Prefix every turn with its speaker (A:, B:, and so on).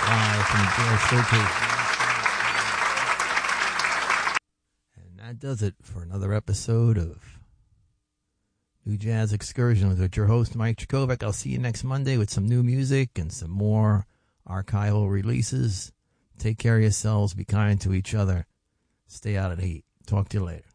A: live from the Jazz Showcase. And that does it for another episode of New Jazz Excursions with your host, Mike Jakovic. I'll see you next Monday with some new music and some more archival releases. Take care of yourselves. Be kind to each other. Stay out of the heat. Talk to you later.